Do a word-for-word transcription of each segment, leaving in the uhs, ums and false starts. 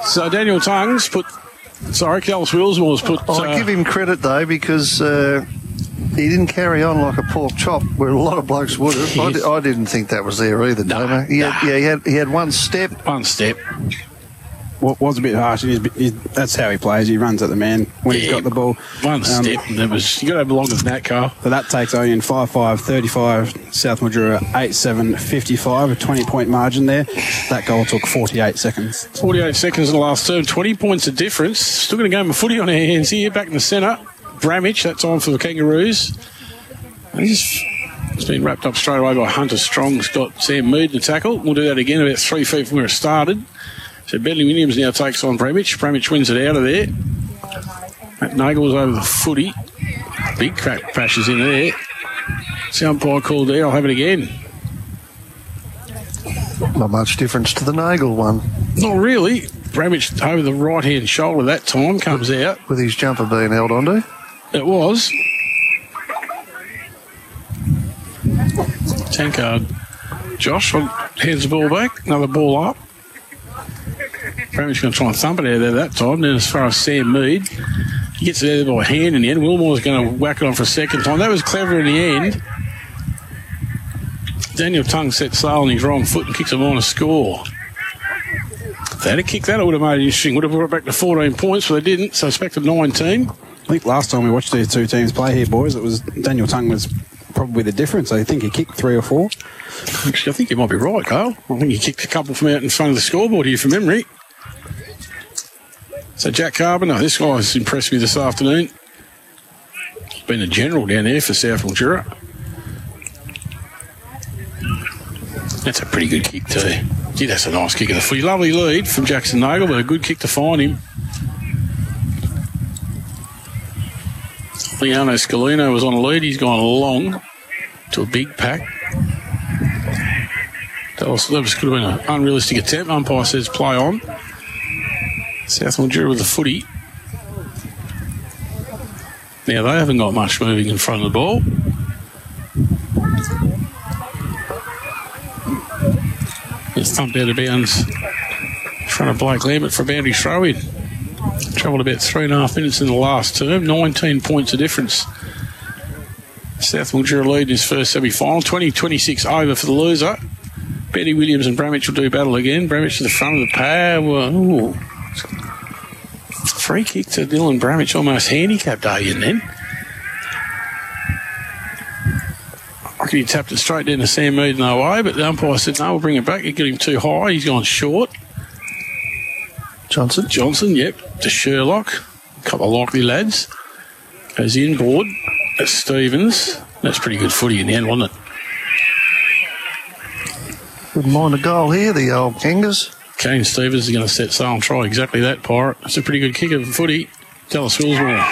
So Daniel Tongues put, sorry, Dallas Willsmore's put... I uh, give him credit, though, because uh, he didn't carry on like a pork chop, where a lot of blokes would have. I, di- I didn't think that was there either, No, Damo. He had, no. yeah, he had, he had one step. One step. What was a bit harsh. He's, he's, that's how he plays. He runs at the man when he's Yeah, got the ball. One Um, step. That was, you got to have longer than that, Carl. So that takes Oyen five five thirty-five, South Mildura eight seven fifty-five, a twenty-point margin there. That goal took forty-eight seconds. forty-eight seconds in the last term, twenty points of difference. Still going to go of footy on our hands here, back in the centre. Bramich, that's on for the Kangaroos. He's it's been wrapped up straight away by Hunter Strong. He's got Sam Mead in the tackle. We'll do that again about three feet from where it started. So Bentley Williams now takes on Bramich. Bramich wins it out of there. Matt Nagel was over the footy. Big crack crashes in there. The umpire called there. I'll have it again. Not much difference to the Nagel one, Not really. Bramich over the right-hand shoulder that time comes out. with his jumper being held onto. It was. Tankard. Josh hands the ball back. Another ball up. Bramich going to try and thump it out of there that time. Then as far as Sam Mead, he gets it out there by hand in the end. Wilmore's going to whack it on for a second time. That was clever in the end. Daniel Tongue set sail on his wrong foot and kicks him on a score. If they had a kick, that would have made it interesting. Would have brought it back to fourteen points, but they didn't, so it's back to nineteen. I think last time we watched these two teams play here, boys, it was Daniel Tongue was probably the difference. I think he kicked three or four. Actually, I think you might be right, Carl. I think he kicked a couple from out in front of the scoreboard here from memory. So Jack Carpenter, this guy's impressed me this afternoon. He's been a general down there for South Mildura. That's a pretty good kick too. Gee, that's a nice kick of the footy. Lovely lead from Jackson Nagel, but a good kick to find him. Leone Scalino was on a lead. He's gone long to a big pack. That, was, that was, could have been an unrealistic attempt. Umpire says play on. South Mildura with the footy. Now they haven't got much moving in front of the ball. It's thumped out of bounds in front of Blake Lambert for a boundary throw-in. Travelled about three and a half minutes in the last term. nineteen points of difference. South Mildura lead in his first semi-final. twenty twenty-six over for the loser. Benny Williams and Bramich will do battle again. Bramich to the front of the pad. Ooh. Free kick to Dylan Bramich, almost handicapped Ian then. I reckon he tapped it straight down to Sam Mead no way, but the umpire said no, we'll bring it back. He got him too high. He's gone short. Johnson. Johnson, yep, to Sherlock. A couple of likely lads. Goes inboard. That's Stevens. That's pretty good footy in the end, wasn't it? Wouldn't mind a goal here, the old Kangas. Kane Stevens is going to set sail and try exactly that, Pirate. It's a pretty good kick of the footy. Dallas Willsmore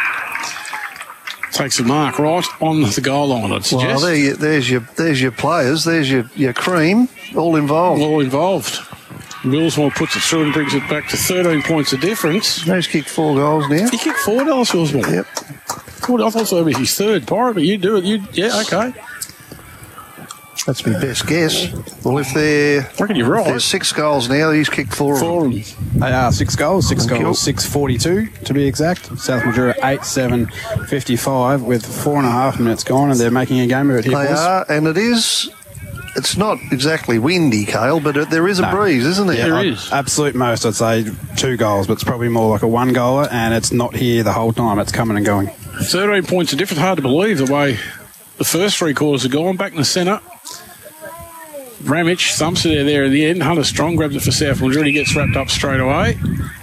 takes the mark right on the goal line, I'd suggest. Well, there you, there's your there's your players, there's your, your cream, all involved. All involved. Willsmore puts it through and brings it back to thirteen points of difference. He's kicked four goals now. He kicked four, Dallas Willsmore. Yep. Good, I thought that was his third, Pirate, but you do it. You, yeah, okay. That's my best guess. Well, if they're, I reckon you're right. if there's six goals now, he's kicked four. Four of of them. them. They are six goals, six Thank goals, you. six forty-two to be exact. South Mildura eight seven fifty-five with four and a half minutes gone, and they're making a game of it here, They boys. are, and it is. It's not exactly windy, Cale, but it, there is a No. breeze, isn't there? Yeah, There I'd- is. absolute most, I'd say two goals, but it's probably more like a one goaler, and it's not here the whole time. It's coming and going. thirteen points of difference. Hard to believe the way the first three quarters are gone. Back in the centre. Ramich thumps it out there in the end. Hunter Strong grabs it for South Mildura. He gets wrapped up straight away.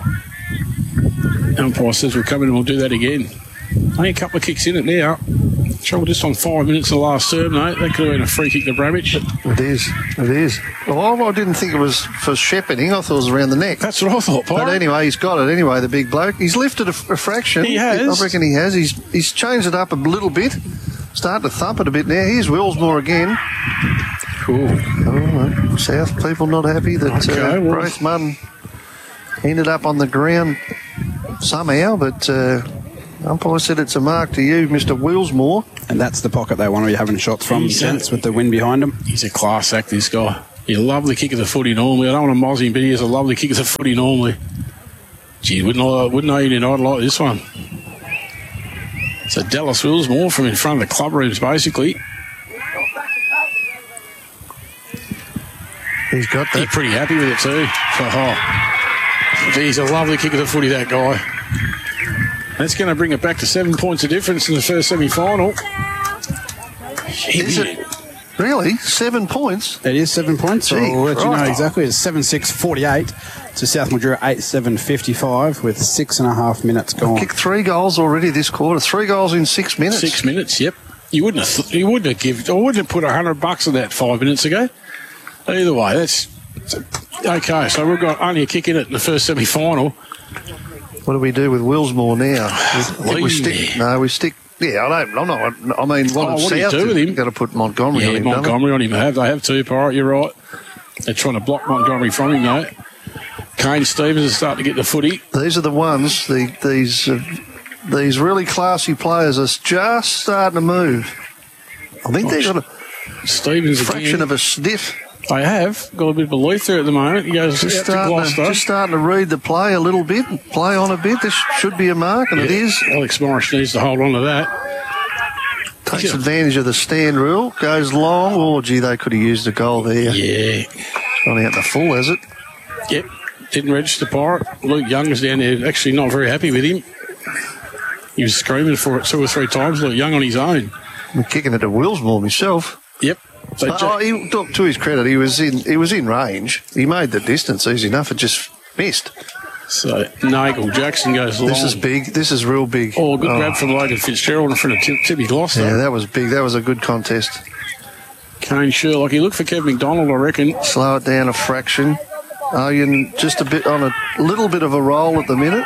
Umpire says we'll come in and we'll do that again. Only a couple of kicks in it now. Trouble just on five minutes of the last term, though. That could have been a free kick to Bramich. It is. It is. Well, I didn't think it was for shepherding. I thought it was around the neck. That's what I thought, But Pirate. anyway, he's got it anyway, the big bloke. He's lifted a, a fraction. He has. I reckon he has. He's he's changed it up a little bit. Starting to thump it a bit now. Here's Willsmore again. Cool. Oh, well, South people not happy that Okay, uh, well- Braith Munn ended up on the ground somehow, but uh, umpire said it's a mark to you, Mister Willsmore. And that's the pocket they want to be having shots from, He's, uh, gents, with the wind behind them. He's a class act, this guy. You lovely kick of the footy normally. I don't want to mozzie him, but he has a lovely kick of the footy normally. Gee, wouldn't I, wouldn't I United like this one? So Dallas Willsmore from in front of the club rooms, basically. He's got that. He's pretty happy with it too. So, oh, geez, a lovely kick of the footy, that guy. That's going to bring it back to seven points of difference in the first semi-final. Is it? Really? Seven points? It is seven points. Gee, I'll let you know right. exactly. It's seven six forty-eight to South Mildura eight seven fifty-five with six and a half minutes gone. Kicked three goals already this quarter. Three goals in six minutes. Six minutes, yep. You wouldn't have, th- you wouldn't have given, I wouldn't have put a hundred bucks on that five minutes ago. Either way, that's okay. So we've got only a kick in it in the first semi-final. What do we do with Willsmore now? We, Leave we him stick. there. No, we stick. Yeah, I don't. I'm not. I mean, what, Oh, of what do you South do with him? Got to put Montgomery Yeah, on him. don't Montgomery on him. They have, they have two, Pirate, you're right. They're trying to block Montgomery from him, though. Kane Stevens is starting to get the footy. they? These are the ones. The, these uh, these really classy players are just starting to move. I think they've got a Stevens fraction again. of a sniff. They have got a bit of belief there at the moment. He goes Just out to starting, to, Gloucester. just starting to read the play a little bit, play on a bit. This should be a mark, and it Yeah, is. Alex Morris needs to hold on to that. Takes Yeah. advantage of the stand rule, goes long. Oh, gee, they could have used a goal there. Yeah. Gone out the full, has it? Yep. Didn't register Pirate. Luke Young is down there, actually not very happy with him. He was screaming for it two or three times. Luke Young on his own. I'm kicking it to Willsmore myself. Yep. So Oh, Jack- he, look, to his credit, he was in. He was in range. He made the distance easy enough. It just missed. so Nagel Jackson goes long. This is big. This is real big. Oh, good grab from Logan Fitzgerald in front of Tim- Timmy Gloucester. Yeah, that was big. That was a good contest. Kane Sherlock. He looked for Kevin McDonald, I reckon. Slow it down a fraction. Oh, you just a bit on a little bit of a roll at the minute.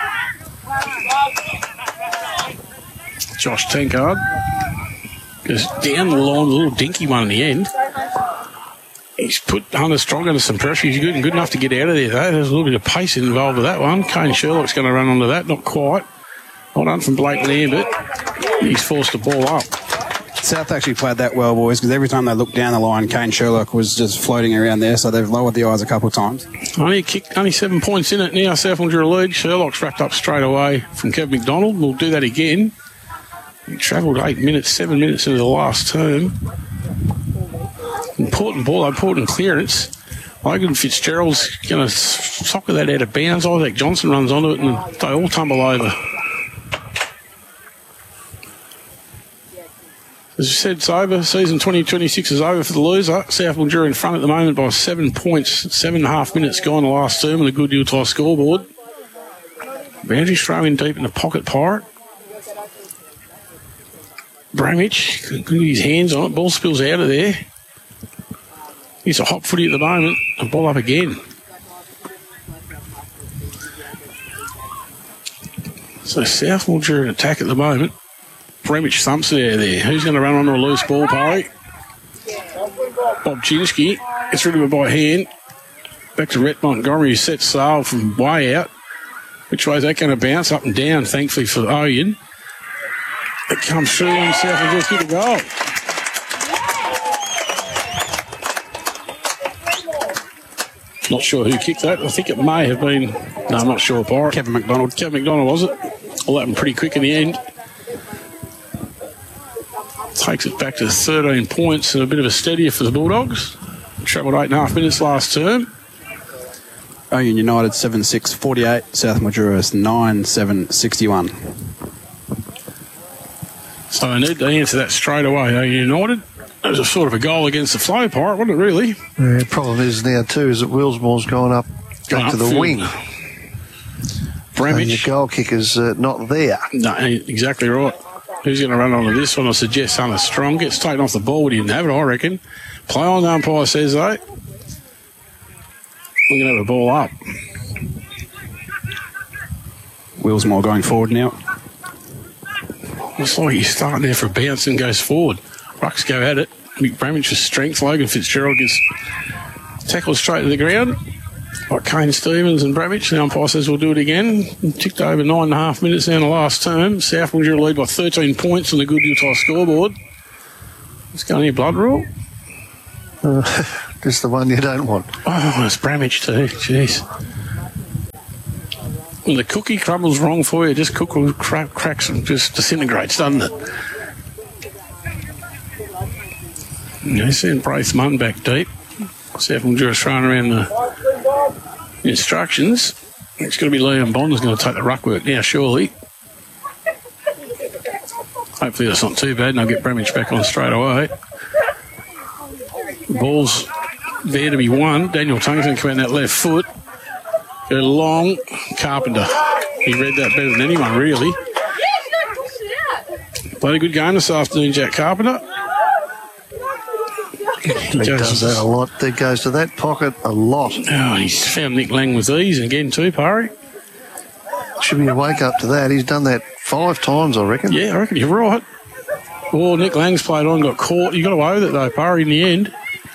Josh Tankard goes down the line, a little dinky one in the end. He's put Hunter Strong under some pressure. He's good and good enough to get out of there, though. There's a little bit of pace involved with that one. Kane Sherlock's going to run onto that, not quite. Well done from Blake Lambert. He's forced the ball up. South actually played that well, boys, because every time they looked down the line, Kane Sherlock was just floating around there, so they've lowered the eyes a couple of times. Only a kick, only seven points in it now. South Mildura lead. Sherlock's wrapped up straight away from Kevin McDonald. We'll do that again. He travelled eight minutes, seven minutes into the last term. Important ball, important clearance. Logan Fitzgerald's going to soccer that out of bounds. Isaac Johnson runs onto it and they all tumble over. As I said, it's over. Season twenty twenty-six is over for the loser. South Mildura in front at the moment by seven points. Seven and a half minutes gone the last term on the good Utah scoreboard. Boundary throw in deep in the pocket, Pirate. Bramich, couldn't get his hands on it. Ball spills out of there. He's a hot footy at the moment. And ball up again. So South Mildura in attack at the moment. Bramich thumps it out of there. Who's going to run onto a loose ball, Parry? Bob Chinsky gets rid of it by hand. Back to Rhett Montgomery, who sets sail from way out. Which way is that going to bounce? Up and down, thankfully for Oyen. It comes through and South Mildura kick a goal. Not sure who kicked that. I think it may have been... No, I'm not sure, Pirate. Kevin McDonald. Kevin McDonald, was it? All happened pretty quick in the end. Takes it back to thirteen points and a bit of a steadier for the Bulldogs. Travelled eight and a half minutes last term. Oyen United seven six forty-eight. South Mildura nine seven sixty-one. So they need to answer that straight away. Oyen United. It was a sort of a goal against the flow, Pirate, wasn't it, really? Yeah, the problem is now, too, is that Willsmore's gone up, Gone back to the upfield. wing. And your Bramich. goal kicker's uh, not there. No, exactly right. Who's going to run onto this one? I suggest Hunter Strong. Gets taken off the ball, but he didn't have it, I reckon. Play on, the umpire says, though. We're going to have a ball up. Willsmore going forward now. Looks like he's starting there for a bounce and goes forward. Rucks go at it. Mick Bramich's strength. Logan Fitzgerald gets tackled straight to the ground. Like Kane Stevens and Bramich. The umpire says we'll do it again. Ticked over nine and a half minutes down the last term. South Mildura lead by thirteen points on the good Utah scoreboard. Let's go any blood rule. Uh, Just the one you don't want. Oh, it's Bramage too. Jeez. When the cookie crumbles wrong for you, just cook will crack, cracks and just disintegrates, doesn't it? You see Braith Munn back deep. South Mildura throwing around the instructions. It's going to be Liam Bond who's going to take the ruck work now, surely. Hopefully that's not too bad and I'll get Bramage back on straight away. Ball's there to be won. Daniel Tung's going to come out that left foot. Go long. Carpenter. He read that better than anyone, really. Played a good game this afternoon, Jack Carpenter. He does that a lot. He goes to that pocket a lot. Oh, he's found Nick Lang with ease again too, Parry. Should be a wake up to that. He's done that five times, I reckon. Yeah, I reckon you're right. Oh, Nick Lang's played on, got caught. You got away with it though, Parry, in the end.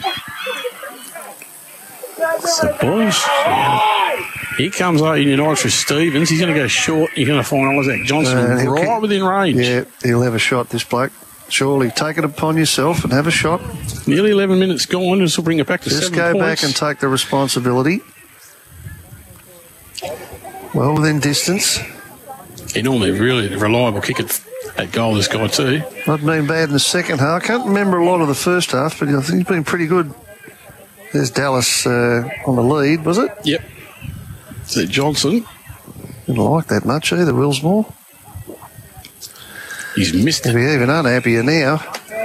So, boys, here comes out in United for Stevens. He's going to go short. You're going to find Isaac Johnson uh, right kick, within range. Yeah, he'll have a shot, this bloke. Surely take it upon yourself and have a shot. Nearly eleven minutes gone. This will bring it back to Just seven go points. back and take the responsibility. Well within distance. He normally really reliable kick at, at goal, this guy too. Not been bad in the second half. I can't remember a lot of the first half, but I think he's been pretty good. There's Dallas uh, on the lead, was it? Yep. So Johnson. Didn't like that much either, Willsmore. He's missed it. He'll be even unhappier now.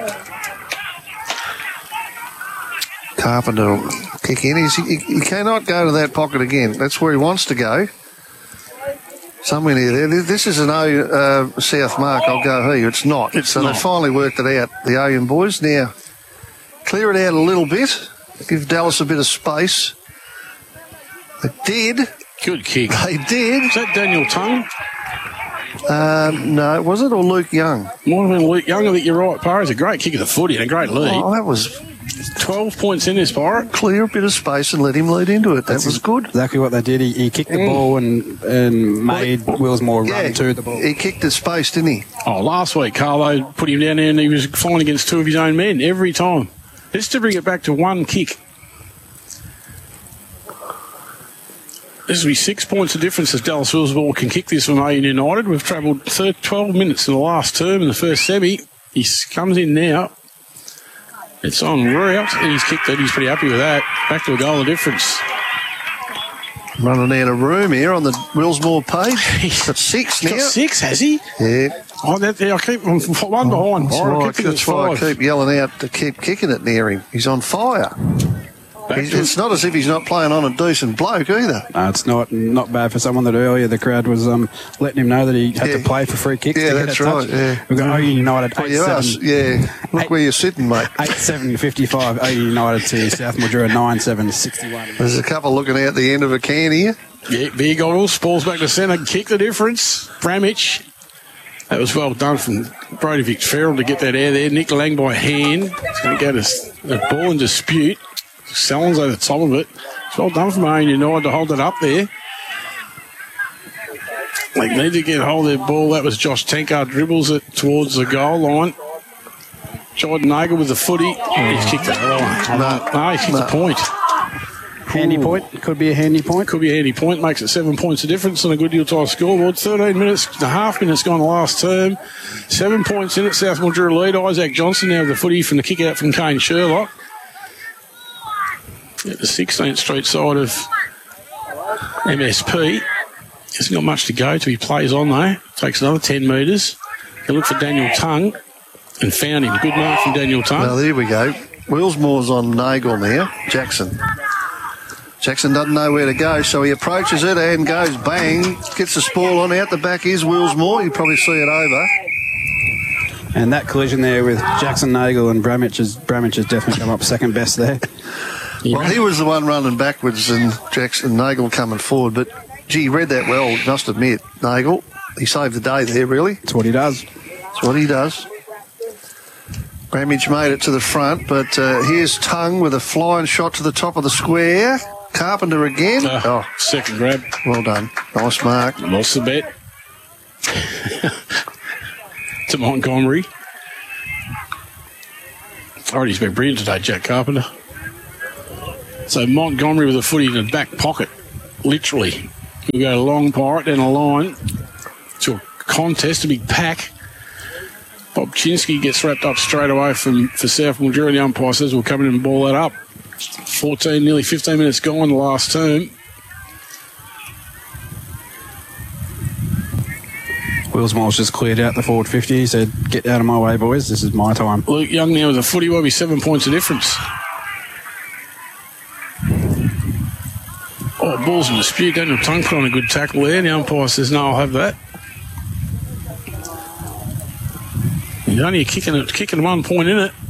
Carpenter will kick in. He's, he, he cannot go to that pocket again. That's where he wants to go. Somewhere near there. This is an O uh, South mark. I'll go here. It's not. It's so not. They finally worked it out, the Oyen boys. Now, clear it out a little bit. Give Dallas a bit of space. They did. Good kick. They did. Is that Daniel Tung? Um, no, was it or Luke Young? Might have been Luke Young. I think you're right, Pirate. It's a great kick of the footy and a great lead. Oh, that was twelve points in this, Pirate. Clear a bit of space and let him lead into it. That That's was good. Exactly what they did. He, he kicked the Mm. ball and, and made Willsmore Yeah, run to the ball. he kicked the space, didn't he? Oh, last week, Carlo put him down there and he was flying against two of his own men every time. Just to bring it back to one kick. This will be six points of difference as Dallas Willsmore can kick this from Oyen United. We've travelled twelve minutes in the last term in the first semi. He comes in now. It's on route. He's kicked it. He's pretty happy with that. Back to a goal of difference. Running out of room here on the Willsmore page. He's got six now. Got six, has he? Yeah. Oh, that, yeah, I keep one behind. That's, Byron. why, Keep it that's at why I five. keep yelling out to keep kicking it near him. He's on fire. Back He's, to it's not as if he's not playing on a decent bloke either. No, it's not not bad for someone that earlier the crowd was um, letting him know that he had Yeah. to play for free kicks. Yeah, to get that's a touch. right, yeah. We've got Oyen United Well, eight you are, seven. yeah. Look Eight- where you're sitting, mate. eight seven fifty-five, Oyen United to South Mildura nine seven sixty-one. There's a couple looking out the end of a can here. Yeah, big goals. Balls back to centre. Kick the difference. Bramage. That was well done from Brody Fitzgerald to get that out there. Nick Lang by hand. It's going to go to the ball in dispute. Salons over the top of it. It's well done from Oyen United to hold it up there. They need to get hold of their ball. That was Josh Tankard dribbles it towards the goal line. Jordan Nagel with the footy. He's kicked it. Oh, No. no, he kicked No. the point. Handy point. Could be a handy point. Could be a handy point. Makes it seven points of difference on a good deal tie scoreboard. thirteen minutes, and a half minutes gone the last term. Seven points in it. South Mildura lead. Isaac Johnson now with the footy from the kick out from Kane Sherlock. At the sixteenth Street side of M S P. Hasn't got much to go till he plays on though. Takes another ten metres. They look for Daniel Tung and found him. Good mark from Daniel Tung. Now, there we go. Willsmore's on Nagel now. Jackson. Jackson doesn't know where to go, so he approaches it and goes bang. Gets the ball on out the back is Willsmore. You probably see it over. And that collision there with Jackson Nagel and Bramage has, Bramage has definitely come up second best there. Well, he was the one running backwards and Jackson Nagel coming forward, but gee, he read that well, must admit. Nagel, he saved the day there, really. That's what he does. That's what he does. Bramage made it to the front, but uh, here's Tung with a flying shot to the top of the square. Carpenter again. Uh, Oh, second grab. well done. Nice mark. Lost the bet. To Montgomery. Already, he's been brilliant today, Jack Carpenter. So Montgomery with a footy in the back pocket, literally. We'll go long Pirate down the line to a contest, a big pack. Bob Chinsky gets wrapped up straight away from for South Mildura. The umpire says we'll come in and ball that up. fourteen, nearly fifteen minutes gone the last term. Willsmore's just cleared out the forward fifty. He said, get out of my way, boys. This is my time. Luke Young now with a footy will be seven points of difference. Oh, ball's in dispute. Daniel Tongue put on a good tackle there. The umpire says, no, I'll have that. He's only kicking, kicking one point in it.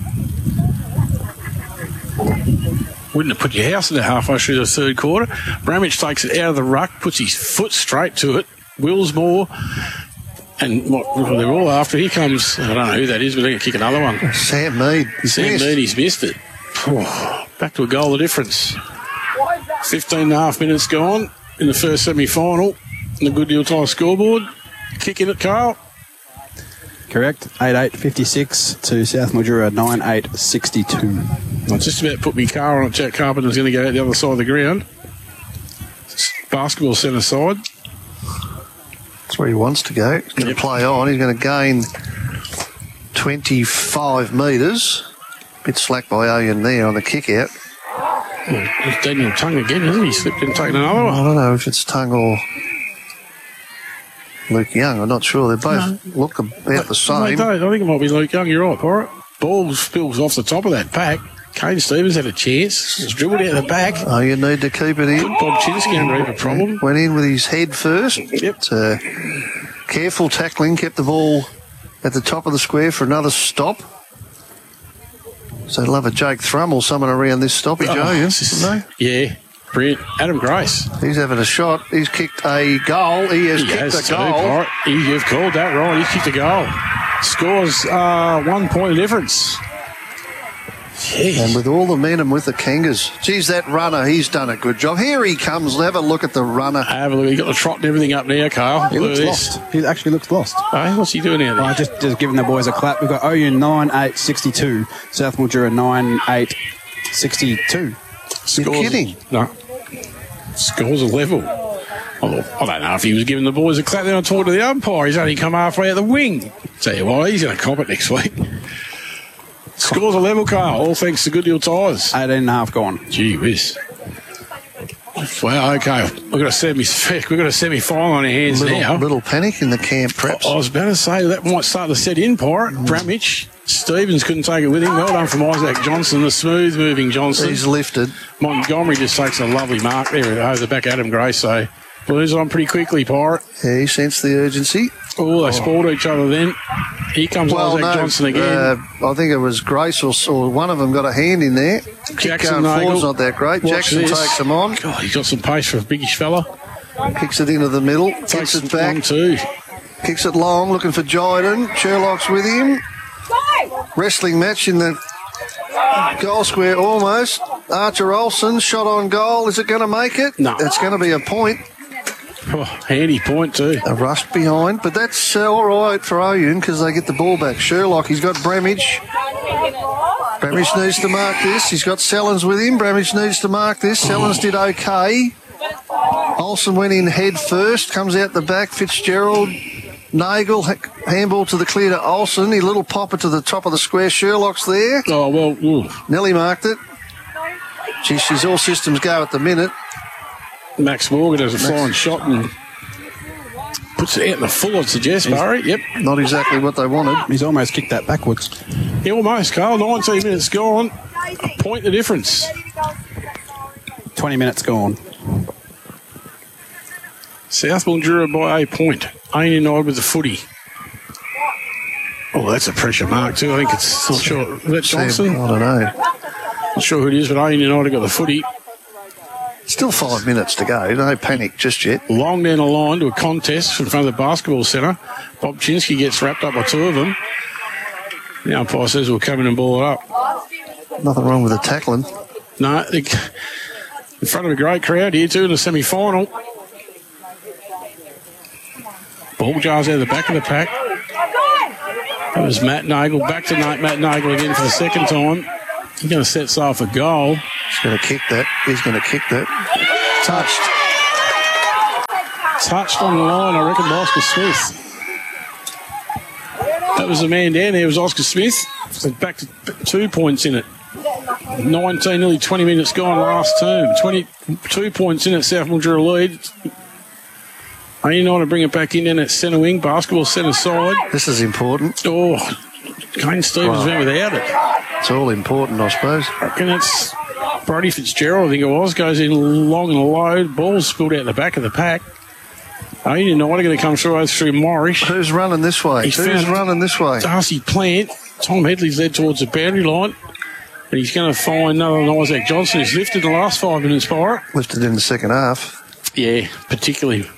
Wouldn't have put your house in there halfway through the third quarter. Bramage takes it out of the ruck, puts his foot straight to it. Willsmore, and what well, they're all after. Here comes, I don't know who that is, but they're going to kick another one. Sam Mead. He's Sam missed. Mead, he's missed it. Oh, back to a goal of difference. fifteen and a half minutes gone in the first semi-final. On the Good Deal Time scoreboard. Kick in it, Carl. Correct. eight eight fifty-six to South Mildura nine eight sixty-two. I just about put my car on it. Jack Carpenter's going to go out the other side of the ground. Basketball centre side. That's where he wants to go. He's going Yep. to play on. He's going to gain twenty-five metres. Bit slack by Owen there on the kick out. Oh, it's Daniel Tongue again, isn't he? Slipped and taken another one. I don't know if it's Tongue or Luke Young. I'm not sure. They both look about the Mate, same. don't. I think it might be Luke Young. You're right, Pirate. Ball spills off the top of that pack. Kane Stevens had a chance. It's dribbled out the back. Oh, you need to keep it in. Put Bob Chinsky under a problem. Went in with his head first. Yep. Uh, careful tackling. Kept the ball at the top of the square for another stop. So they'll have a Jake Thrum or someone around this stoppage, Oh, are you? this is- No? Yeah. Brilliant. Adam Grace. He's having a shot. He's kicked a goal. He has He kicked has a two, goal. Pirate. He- You've called that right. He kicked a goal. Scores uh, one point of difference. Jeez. And with all the momentum with the Kangas. Geez, that runner, he's done a good job. Here he comes. Have a look at the runner. Have a look. He got the trot and everything up now, Carl. He Look looks at this. lost. He actually looks lost. Hey, what's he doing out there? I just, just giving the boys a clap. We've got O U nine eight sixty-two, South Mildura nine eight sixty-two. You're kidding. No. Scores a level. Oh, I don't know if he was giving the boys a clap. Then I talked to the umpire. He's only come halfway out the wing. Tell you what, he's going to cop it next week. Scores a level, Carl. All thanks to Good Deal Tyres. eighteen and a half gone. Gee whiz. Well, okay. We've got a semi. We've got a semi-final on our hands Little, now. little panic in the camp, perhaps. I was about to say that might start to set in, Pirate. Bramage. Stevens couldn't take it with him. Well done from Isaac Johnson, the smooth-moving Johnson. He's lifted. Montgomery just takes a lovely mark there over the back Adam Gray. So Blues on pretty quickly, Pirate. Yeah, he sensed the urgency. Oh, they spoiled each other then. Here comes Well, Isaac no, Johnson again. Uh, I think it was Grace or, or one of them got a hand in there. Kick Jackson going Nagel. forward's not that great. Watch Jackson this. takes him on, God, he's got some pace for a biggish fella. kicks it into the middle, Takes kicks it one, back, two. kicks it long, looking for Jyden. Sherlock's with him. Wrestling match in the goal square almost. Archer Olsen, shot on goal. Is it going to make it? No. It's going to be a point. Oh, handy point too. A rush behind, but that's uh, all right for Oyun because they get the ball back. Sherlock, he's got Bramage. Bramage needs to mark this. He's got Sellens with him. Bramage needs to mark this. Sellens did okay. Olsen went in head first, comes out the back. Fitzgerald, Nagel, ha- handball to the clear to Olsen. He little popper to the top of the square. Sherlock's there. Oh, well, ooh. Nelly marked it. Gee, she's all systems go at the minute. Max Morgan has a flying shot and puts it out in the full, I'd suggest, Barry. Yep. Not exactly what they wanted. He's almost kicked that backwards. Yeah, almost, Carl. nineteen minutes gone. A point the difference. twenty minutes gone. South Mildura by a point. Ain United with the footy. Oh, that's a pressure mark too. I think it's not sure. Is that Johnson? I don't know. Not sure who it is, but Ain United got the footy. Still five minutes to go. No panic just yet. Long down the line to a contest in front of the basketball centre. Bob Chinsky gets wrapped up by two of them. The umpire says we'll come in and ball it up. Nothing wrong with the tackling. No, they- in front of a great crowd here too in the semi-final. Ball jars out of the back of the pack. That was Matt Nagel. Back to Nate, Matt Nagel again for the second time. He's going to set sail for goal. He's going to kick that. He's going to kick that. Touched. Touched on the line, I reckon, by Oscar Smith. That was the man down there, was Oscar Smith. So back to two points in it. nineteen, nearly twenty minutes gone last term. twenty-two points in it, South Mildura lead. Are you not to bring it back in in that centre wing, basketball centre side? This is important. Oh, Kane Stevens Wow. went without it. It's all important, I suppose. I reckon it's Brody Fitzgerald, I think it was, goes in long and low. Ball's spilled out the back of the pack. Aiden United going to come through through Morris. Who's running this way? He's Who's found running this way? Darcy Plant. Tom Headley's led towards the boundary line. And he's going to find another Isaac Johnson. He's lifted in the last five minutes by it. Lifted in the second half. Yeah, particularly.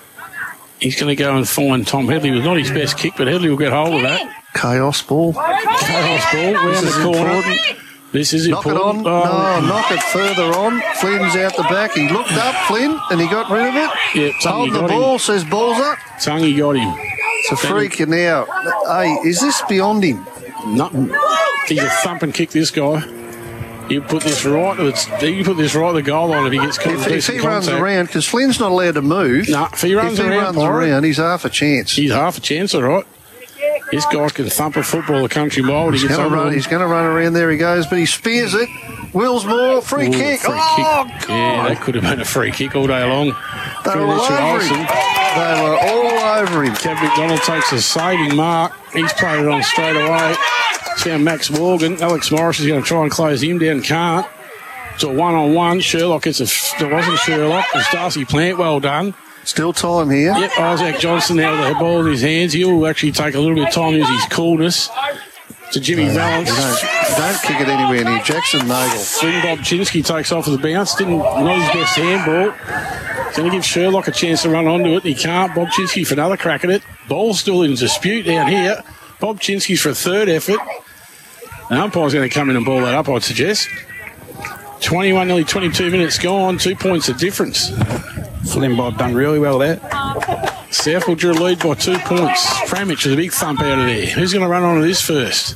He's going to go and find Tom Headley. It was not his best kick, but Headley will get hold of that. Chaos ball. Chaos ball round the corner. Important. This is Knock important. it on. Oh, No, knock it further on. Flynn's out the back. He looked up, Flynn, and he got rid of it. Yeah, Tungy Hold the got ball, him. says ball's up. Tungy got him. It's a freak now. Hey, is this beyond him? Nothing. He's a thumping kick, this guy. You put this right to the, you put this right to the goal line if he gets caught If, in if he decent runs contact. around, because Flynn's not allowed to move. Nah, if he runs if he around, runs Pirate, around, he's half a chance. he's half a chance, all right. This guy can thump a football a country mile when he He's gets going to over run. him. He's going to run around. There he goes, but he spears it. Willsmore, free Ooh, kick. free oh, kick. God. Yeah, that could have been a free kick all day long. They Through were all Richard over Olsen. him. They were all over him. Kev McDonald takes a saving mark. He's played it on straight away. It's now Max Morgan. Alex Morris is going to try and close him down. Can't. It's a one-on-one. Sherlock gets a... There wasn't Sherlock. It was Darcy Plant. Well done. Still time here. Yep, Isaac Johnson now with the ball in his hands. He'll actually take a little bit of time to use his coolness. To Jimmy Valance. Don't, don't kick it anywhere near Jackson Nagel. Flynn Bobchinski takes off with the bounce. Didn't not his best handball. Going to give Sherlock a chance to run onto it. He can't. Bobchinski for another crack at it. Ball's still in dispute down here. Bobchinski for a third effort. The umpire's going to come in and ball that up, I'd suggest. twenty-one, nearly twenty-two minutes gone. Two points of difference. Flynn Bob done really well there. South Mildura lead by two points. Framich with a big thump out of there. Who's going to run onto this first?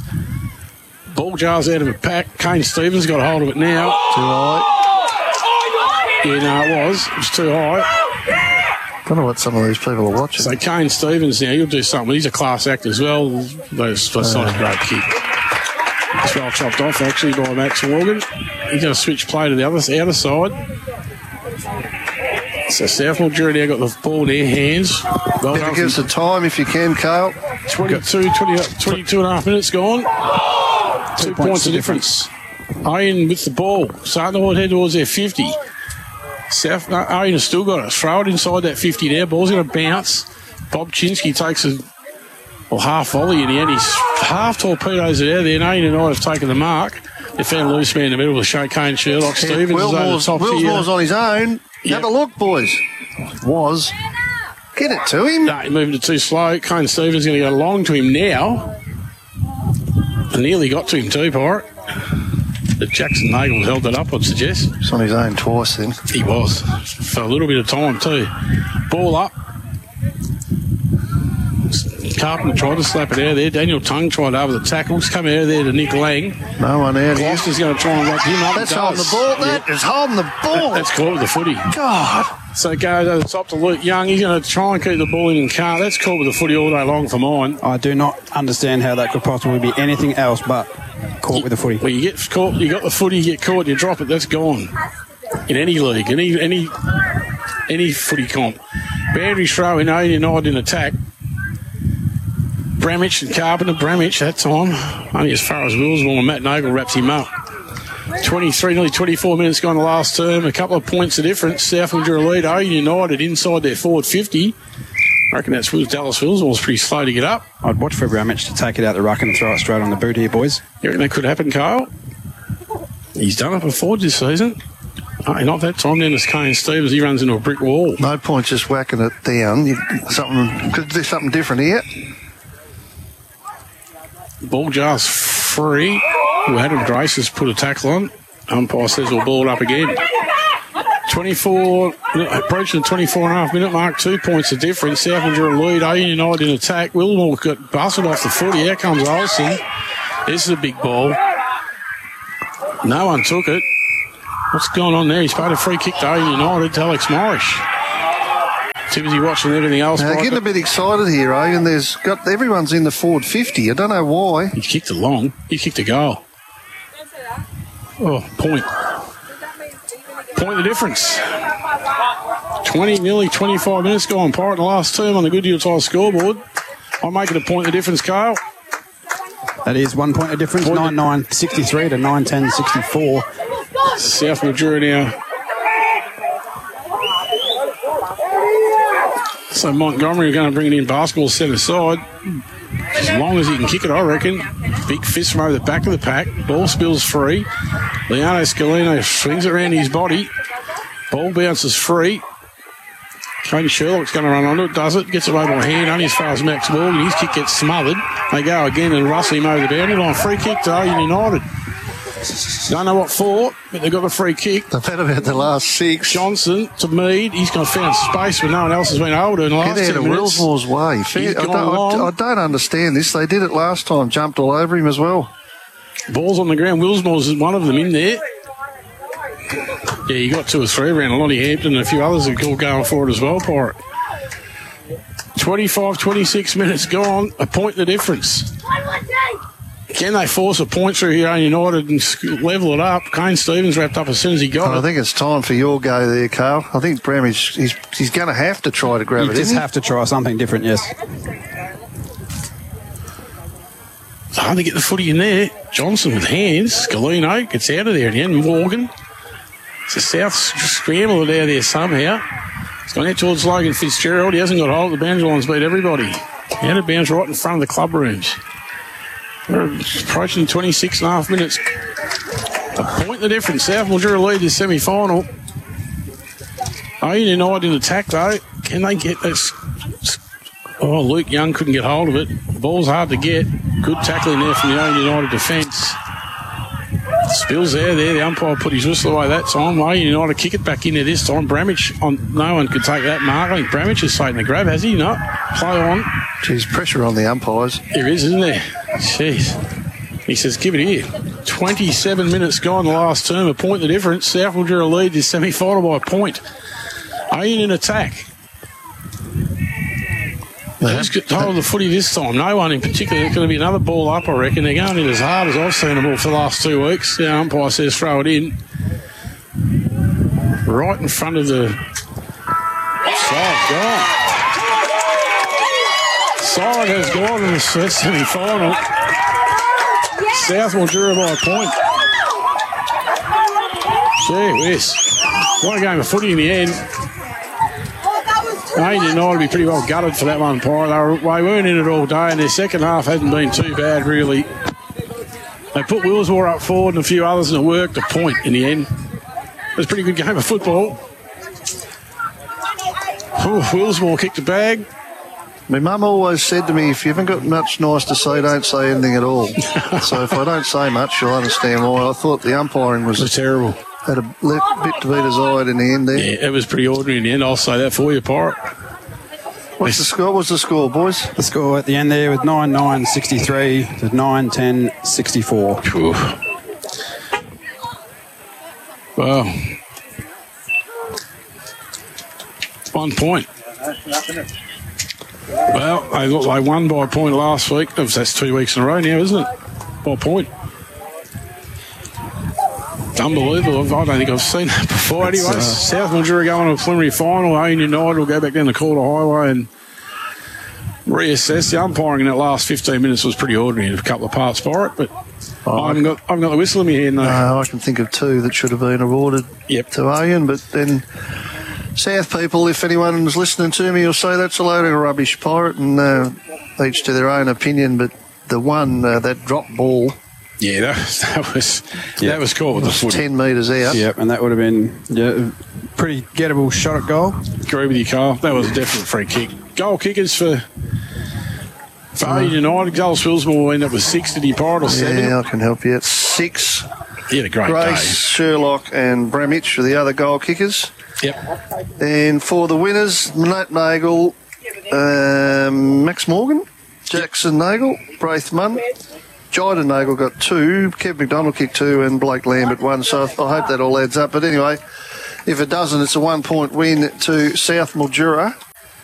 Ball jars out of a pack. Kane Stevens got a hold of it now. Too high. Yeah, no, it was. It was too high. Don't know what some of these people are watching. So Kane Stevens now, he'll do something. He's a class act as well. Those, that's not a great kick. It's well chopped off, actually, by Max Morgan. He's going to switch play to the other, outer side. So South Mildura now got the ball in their hands. Well Better done give us from a time if you can, Kale. twenty-two, twenty, twenty-two and a half minutes gone. Two, points, points of difference. Owen with the ball. Starting to head towards their fifty. South, no, Owen has still got it. Throw it inside that fifty there. Ball's going to bounce. Bobchinski takes a well, half volley in the end. He's half torpedoes it out there. And Owen and I have taken the mark. They found a loose man in the middle with Shane Kane, Sherlock. Stevens is over the Willmore's, top Willsmore's here. on his own. Yep. Have a look, boys. Was. Get it to him. No, he moved it too slow. Kane Stevens is going to go long to him now. And nearly got to him too, Pirate. But Jackson Nagel held it up, I'd suggest. It's on his own twice then. He was. For a little bit of time too. Ball up. Carpenter tried to slap it out of there. Daniel Tung tried over the tackles. Come out of there to Nick Lang. No one out here. Gloucester's going to try and lock him up. That's It holding does. the ball. That Yeah. is holding the ball. That's caught with the footy. God. So it goes over the top to Luke Young. He's going to try and keep the ball in and can't. That's caught with the footy all day long for mine. I do not understand how that could possibly be anything else but caught with the footy. Well, you get caught, you got the footy, you get caught, you drop it, that's gone. In any league, any any any footy comp. Boundary throw in Aiden United in attack. Bramich and Carpenter. Bramich that time. Only as far as Willsmore and Matt Nagel wraps him up. twenty-three, nearly twenty-four minutes gone the last term. A couple of points of difference. South Mildura lead. Aiden United inside their forward fifty. I reckon that's Dallas Willsmore's pretty slow to get up. I'd watch for Bramich to take it out the ruck and throw it straight on the boot here, boys. You reckon that could happen, Kyle? He's done it before this season. Oh, not that time. Then it's Kane Stevens. He runs into a brick wall. No point just whacking it down. You, something could do something different here. Ball jar's free. Well, Adam Grace has put a tackle on. Umpire says we'll ball it up again. twenty-four, approaching the twenty-four and a half minute mark. Two points of difference. South Mildura lead. Aiden United in attack. Willmore got busted off the footy. Here comes Olsen. This is a big ball. No one took it. What's going on there? He's paid a free kick to Owen United to Alex Morris. Too busy watching everything else. Now, right? getting a bit excited here, eh? And there's got everyone's in the forward fifty. I don't know why. He kicked it long. He kicked a goal. Oh, point. Point the difference. twenty, nearly twenty-five minutes gone. Pirate the last term on the Goodyear Tire scoreboard. I'll make it a point the difference, Carl. That is one point of difference, Point nine nine sixty-three to nine ten sixty-four. South Mildura now. So Montgomery are going to bring it in basketball centre side. As long as he can kick it, I reckon. Big fist from over the back of the pack. Ball spills free. Leone Scalino swings it around his body. Ball bounces free. Kane Sherlock's going to run onto it, does it, gets it over by hand, only as far as Max Morgan. His kick gets smothered. They go again and rustle him over the boundary line. Free kick to Owen United. Don't know what for, but they've got a free kick. They've had about the last six. Johnson to Mead. He's going to find space when no one else has been able to in the last Get out ten of minutes. Willsmore's way. He's I gone don't, long. I, I don't understand this. They did it last time, jumped all over him as well. Ball's on the ground. Willsmore's one of them in there. Yeah, you got two or three around. Lonnie Hampton and a few others are all going for it as well, Pirate. twenty-five, twenty-six minutes gone. A point the difference. Can they force a point through here, United, and level it up? Kane Stevens wrapped up as soon as he got I it. think it's time for your go there, Carl. I think Bramage, he's, he's going to have to try to grab You it, just isn't he? have to try something different, yes. It's hard to get the footy in there. Johnson with hands. Scalino gets out of there in the end. Morgan. It's a South scramble it out there somehow. It's gone out towards Logan Fitzgerald. He hasn't got hold of the boundary lines, beat everybody. Out of bounds right in front of the club rooms. We're approaching twenty-six and a half minutes. A point the difference. South Mildura lead this semi-final. Owen United in attack though. Can they get this? Oh, Luke Young couldn't get hold of it. Ball's hard to get. Good tackling there from the Owen United defence. Spills there, there. The umpire put his whistle away that time. Owen United kick it back in there this time. Bramage, on, no one could take that mark. I think Bramage has taken the grab, has he? No. Play on. Geez, pressure on the umpires. There is, isn't there? Jeez. He says, give it here. twenty-seven minutes gone the last term. A point the difference. South Mildura lead this semi-final by a point. Owen in attack. Who's got hold of the footy this time? No one in particular. There's going to be another ball up, I reckon. They're going in as hard as I've seen them all for the last two weeks. The umpire says throw it in. Right in front of the side. Gone. Side has gone in the semi-final. South Mildura by a point. Gee whiz. What a game of footy in the end. Owen United would be pretty well gutted for that one, Pirate. They, were, they weren't in it all day, and their second half hasn't been too bad, really. They put Willsmore up forward and a few others, and it worked a point in the end. It was a pretty good game of football. Ooh, Willsmore kicked the bag. My mum always said to me, if you haven't got much nice to say, don't say anything at all. So if I don't say much, you'll understand why. I thought the umpiring was... It was terrible. Had a bit to be desired in the end there. Yeah, it was pretty ordinary in the end. I'll say that for you, Pirate. What's the score? What's the score, boys? The score at the end there was nine nine sixty-three to nine ten sixty-four. Ooh. Well, one point. Well, they look like won by a point last week. That's two weeks in a row now, isn't it? By a point. Unbelievable. I don't think I've seen that before. Anyway, uh, South Mildura going to a preliminary final. Owen United will go back down the Calder Highway and reassess. The umpiring in that last fifteen minutes was pretty ordinary in a couple of parts for it, but oh, I, haven't got, I haven't got the whistle in my hand. No. Uh, I can think of two that should have been awarded yep. to Owen, but then South people, if anyone's listening to me, will say that's a load of rubbish, Pirate, and uh, each to their own opinion, but the one, uh, that drop ball... Yeah, that, that was yeah. that was caught with the foot. ten metres out. Yep, and that would have been yeah, pretty gettable shot at goal. Agree with you, Carl. That was a definite free kick. Goal kickers for for uh, United. Joel Swillsmore will end up with six. Did he Pirate or seven? Yeah, I can help you. It's six. He had a great Grace, day. Sherlock and Bramage for the other goal kickers. Yep. And for the winners, Nate Nagel, um, Max Morgan, Jackson Nagel, Braith Munn, Jyden Nagle got two, Kev McDonald kicked two, and Blake Lambert one. So I hope that all adds up. But anyway, if it doesn't, it's a one-point win to South Mildura.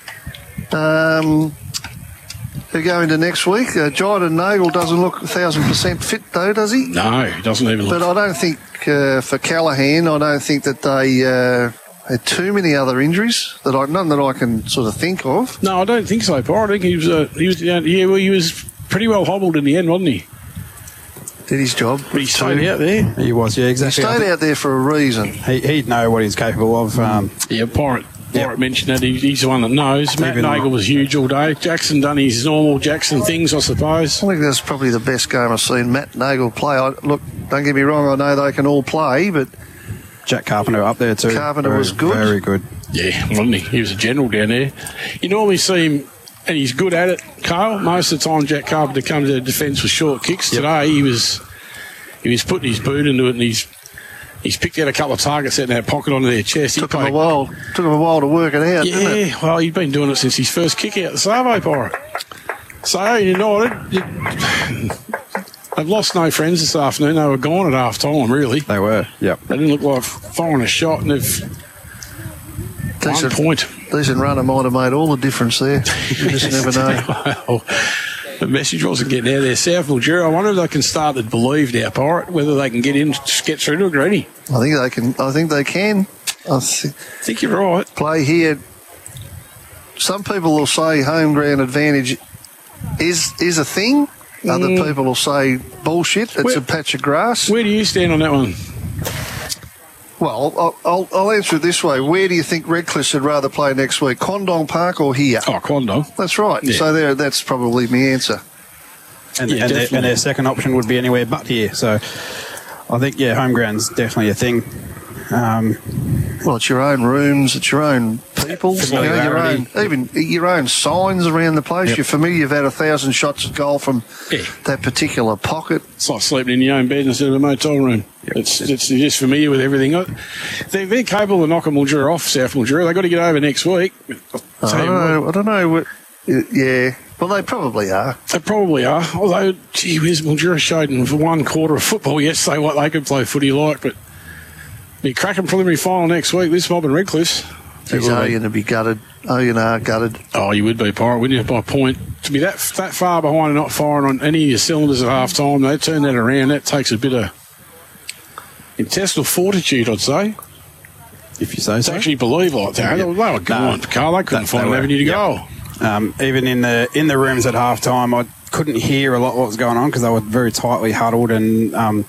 Um, who go into next week? Uh, Jyden Nagle doesn't look one thousand percent fit, though, does he? No, he doesn't even look. But I don't think uh, for Callaghan, I don't think that they uh, had too many other injuries that I none that I can sort of think of. No, I don't think so, Paul. I think he was. Uh, he was. Yeah, well, he was pretty well hobbled in the end, wasn't he? Did his job. But he stayed out there. He was, yeah, He exactly. I stayed think out there for a reason. He, he'd know what he's capable of. Um, Yeah, Pirate. Yep. Pirate mentioned that. He, he's the one that knows. Matt Even- Nagle was huge all day. Jackson done his normal Jackson things, I suppose. I think that's probably the best game I've seen Matt Nagle play. I, look, don't get me wrong, I know they can all play, but Jack Carpenter up there too. Carpenter very, was good. Very good. Yeah, wasn't he? He was a general down there. You normally see him, and he's good at it, Carl. Most of the time, Jack Carpenter comes to the defence with short kicks. Yep. Today, he was he was putting his boot into it, and he's he's picked out a couple of targets out in that pocket onto their chest. He took him played- a while. Took him a while to work it out, didn't it? Yeah, well, he'd been doing it since his first kick out the Savo Pirate. So, United, you- they've lost no friends this afternoon. They were gone at half time, really. They were. Yep. They didn't look like firing a shot, and they've one Decent, point. decent runner might have made all the difference there. You just never know. Well, the message wasn't getting out there. South Mildura, I wonder if they can start to believe now, Pirate, whether they can get in, get through to a greenie. I think they can. I think they can. I th- I think you're right. play here. Some people will say home ground advantage is is a thing. Other people will say bullshit. It's Where- a patch of grass. Where do you stand on that one? Well, I'll, I'll, I'll answer it this way. Where do you think Redcliffe should rather play next week, Condong Park or here? Oh, Quandong. That's right. Yeah. So there, that's probably my answer. And, Yeah, and, their, definitely. and their second option would be anywhere but here. So I think, yeah, home ground's definitely a thing. Um, Well, it's your own rooms, it's your own people, you know, your own, Familiarity. even your own signs around the place. Yep. You're familiar. You've had a thousand shots at goal from Yeah. that particular pocket. It's like sleeping in your own bed instead of a motel room. It's, it's you're just familiar with everything. They're, they're capable of knocking Mildura off, South Mildura. They've got to get over next week. I'll I tell don't you what, know. I don't know. What, yeah. Well, they probably are. they probably are. Although, gee whiz, Mildura showed in for one quarter of football yesterday what they could play footy like. But be cracking preliminary final next week. This mob and Redcliffe. Geez, are you going to be gutted? Oh, you know, gutted. Oh, you would be, Pirate, wouldn't you, by point? To be that that far behind and not firing on any of your cylinders at half time, they turn that around. That takes a bit of intestinal fortitude, I'd say. if you say To so. actually believe like that. They were No. gone, Carl. They couldn't They- find they an were. avenue to Yep. go. Um, even in the in the rooms at half time, I couldn't hear a lot what was going on because they were very tightly huddled and um,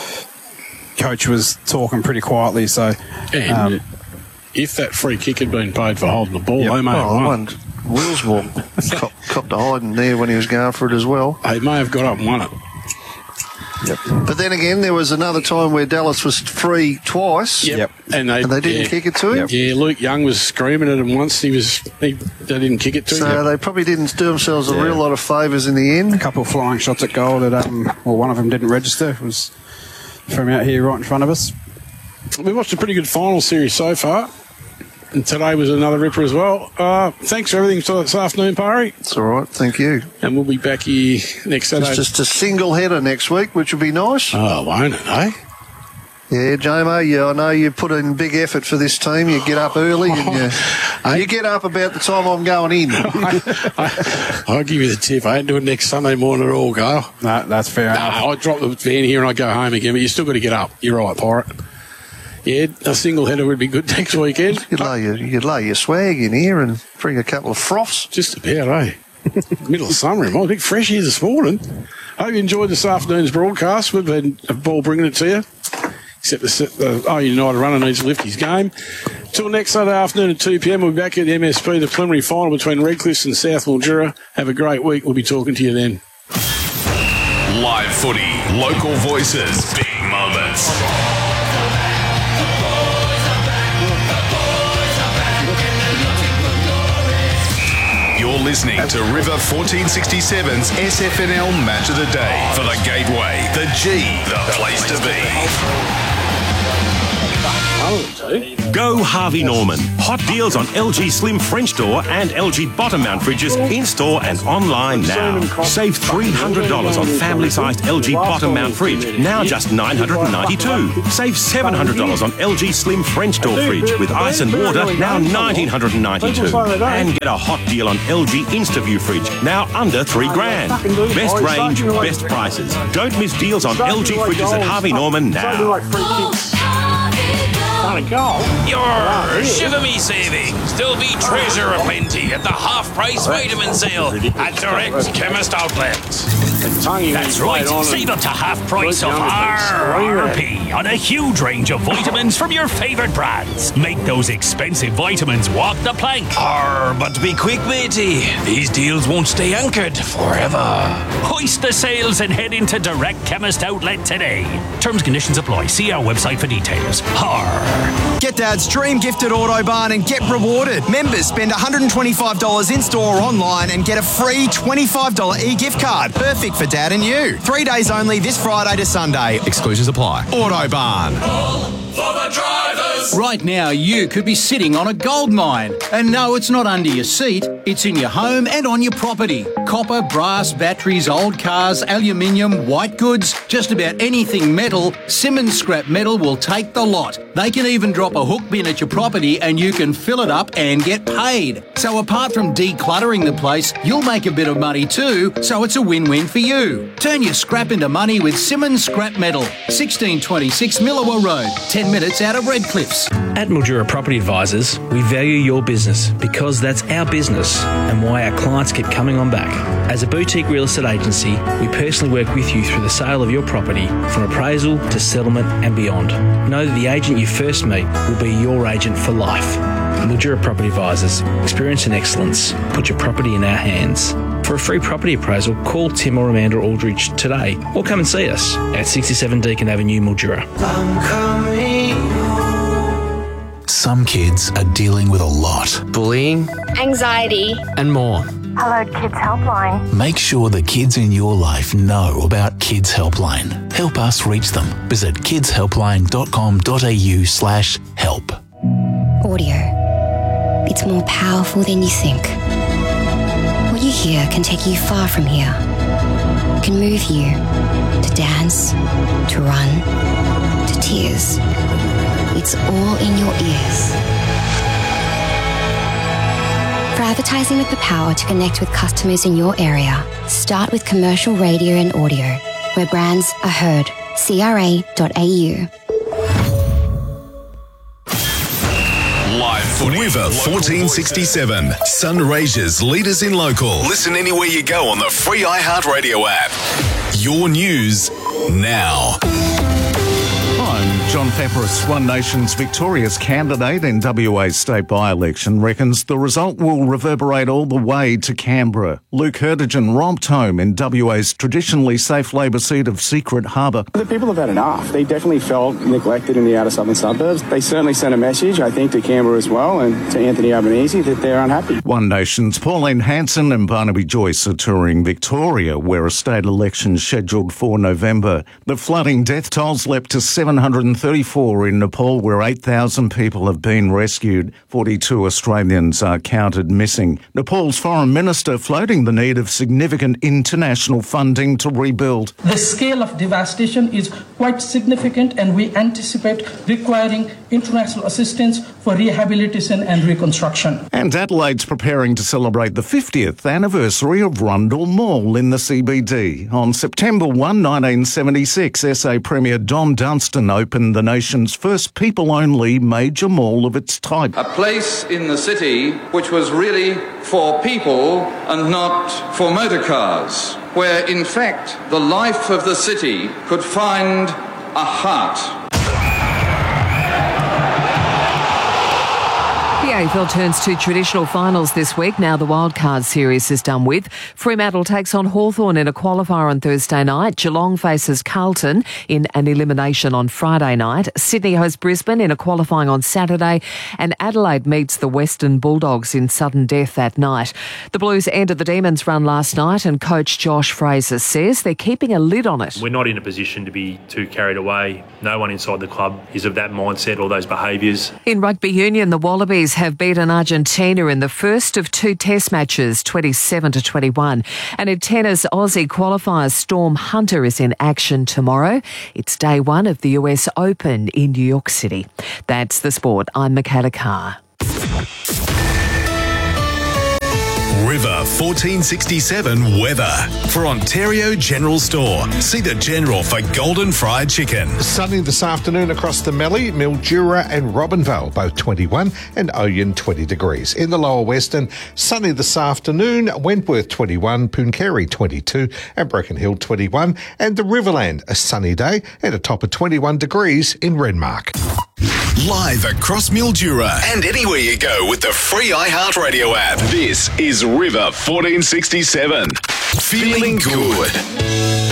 coach was talking pretty quietly. So And um, if that free kick had been paid for holding the ball, Yep. they may have Oh, won. one. Willsmore cop, copped a hiding there when he was going for it as well. They may have got up and won it. But then again, there was another time where Dallas was free twice. Yep. And they, And they didn't yeah. kick it to him. Yep. Yeah, Luke Young was screaming at him once. He was he, they didn't kick it to So him. they probably didn't do themselves a Yeah. real lot of favours in the end. a couple of flying shots at goal that, um, well, one of them didn't register. It was from out here right in front of us. We watched a pretty good final series so far. And today was another ripper as well. Uh, thanks for everything for this afternoon, Parry. It's all right, thank you. And we'll be back here next Saturday. It's just a single header next week, which would be nice. Oh, won't it, eh? Yeah, Jomo, yeah, I know you put in big effort for this team. You get up early and you, you get up about the time I'm going in. I, I'll give you the tip. I ain't doing it next Sunday morning at all, Carl. No, that's fair enough. Nah, I drop the van here and I go home again, but you still got to get up. You're right, Pirate. Yeah, a single header would be good next weekend. You'd lay your, you'd lay your swag in here and bring a couple of froths. Just about, eh? Middle of summer. It might be a bit fresh here this morning. Hope you enjoyed this afternoon's broadcast. We've had a ball bringing it to you. Except the, the oh, United runner needs to lift his game. Till next Saturday afternoon at two p.m. We'll be back at the M S P, the preliminary final between Redcliffe and South Mildura. Have a great week. We'll be talking to you then. Live footy, local voices, big moments. You're listening to River fourteen sixty-seven's S F N L Match of the Day for the Gateway, the G, the place to be. Go Harvey Norman. Hot deals on L G Slim French door and L G bottom mount fridges in-store and online now. Save three hundred dollars on family-sized L G bottom mount fridge, now just nine hundred ninety-two dollars. Save seven hundred dollars on L G Slim French door fridge with ice and water, now one thousand nine hundred ninety-two dollars. And get a hot deal on L G InstaView fridge, now under three grand. Best range, best prices. Don't miss deals on L G fridges at Harvey Norman now. Your Shiver Me savings. There'll be treasure aplenty at the half-price vitamin sale at Direct Chemist Outlets. That's right. Save up to half price of R P on a huge range of vitamins from your favourite brands. Make those expensive vitamins walk the plank. Arr, but be quick, matey. These deals won't stay anchored forever. Hoist the sails and head into Direct Chemist Outlet today. Terms and conditions apply. See our website for details. Arr. Get Dad's dream gift at Autobarn and get rewarded. Members spend one hundred twenty-five dollars in-store or online and get a free twenty-five dollars e-gift card. Perfect for Dad and you. Three days only this Friday to Sunday. Exclusions apply. Autobarn. For the drivers. Right now, you could be sitting on a gold mine. And no, it's not under your seat. It's in your home and on your property. Copper, brass, batteries, old cars, aluminium, white goods, just about anything metal, Simmons Scrap Metal will take the lot. They can even drop a hook bin at your property and you can fill it up and get paid. So apart from decluttering the place, you'll make a bit of money too, so it's a win-win for you. Turn your scrap into money with Simmons Scrap Metal. sixteen twenty-six Millawa Road, ten minutes out of Redcliffs. At Mildura Property Advisors, we value your business because that's our business and why our clients keep coming on back. As a boutique real estate agency, we personally work with you through the sale of your property, from appraisal to settlement and beyond. Know that the agent you first meet will be your agent for life. Mildura Property Advisors, experience and excellence. Put your property in our hands. For a free property appraisal, call Tim or Amanda Aldridge today or come and see us at sixty-seven Deakin Avenue, Mildura. Some kids are dealing with a lot. Bullying, anxiety, and more. Hello Kids Helpline. Make sure the kids in your life know about Kids Helpline. Help us reach them. Visit kidshelpline.com.au slash help. Audio. It's more powerful than you think. What you hear can take you far from here. Can move you to dance, to run, to tears. It's all in your ears. For advertising with the power to connect with customers in your area, start with commercial radio and audio, where brands are heard. C R A dot A U. Live footy. River fourteen sixty-seven. Sunraysia's leaders in local. Listen anywhere you go on the free iHeartRadio app. Your news now. I'm John Pepperis. One Nation's victorious candidate in W A's state by-election reckons the result will reverberate all the way to Canberra. Luke Hurdigen romped home in W A's traditionally safe Labor seat of Secret Harbour. The people have had enough. They definitely felt neglected in the outer southern suburbs. They certainly sent a message, I think, to Canberra as well and to Anthony Albanese that they're unhappy. One Nation's Pauline Hanson and Barnaby Joyce are touring Victoria, where a state election is scheduled for November. The flooding death tolls leapt to seven hundred thirty-four in Nepal, where eight thousand people have been rescued. forty-two Australians are counted missing. Nepal's foreign minister floating the need of significant international funding to rebuild. The scale of devastation is quite significant, and we anticipate requiring international assistance for rehabilitation and reconstruction. And Adelaide's preparing to celebrate the fiftieth anniversary of Rundle Mall in the C B D. On September first, nineteen seventy-six, S A Premier Don Dunstan opened the nation's first people-only major mall of its type. A place in the city which was really for people and not for motor cars, where in fact the life of the city could find a heart. The A F L turns to traditional finals this week. Now the wildcard series is done with. Fremantle takes on Hawthorn in a qualifier on Thursday night. Geelong faces Carlton in an elimination on Friday night. Sydney hosts Brisbane in a qualifying on Saturday. And Adelaide meets the Western Bulldogs in sudden death that night. The Blues ended the Demons' run last night, and coach Josh Fraser says they're keeping a lid on it. We're not in a position to be too carried away. No one inside the club is of that mindset or those behaviours. In rugby union, the Wallabies have beaten Argentina in the first of two test matches, twenty-seven to twenty-one. And in tennis, Aussie qualifier Storm Hunter is in action tomorrow. It's day one of the U S Open in New York City. That's the sport. I'm Michaela Carr. River fourteen sixty-seven weather. For Ontario General Store, see the General for golden fried chicken. Sunny this afternoon across the Mallee, Mildura and Robinvale, both twenty-one, and Oyen twenty degrees. In the lower western, sunny this afternoon, Wentworth twenty-one, Pooncarie twenty-two and Broken Hill twenty-one, and the Riverland a sunny day and a top of twenty-one degrees in Renmark. Live across Mildura and anywhere you go with the free iHeartRadio app. This is River fourteen sixty-seven. Feeling good.